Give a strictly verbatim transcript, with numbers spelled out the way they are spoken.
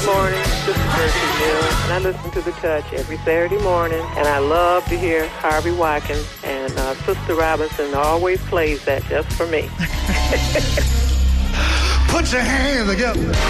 Morning, this is Gertrude Hill, and I listen to The Touch every Saturday morning, and I love to hear Harvey Watkins, and uh, Sister Robinson always plays that just for me. Put your hands together.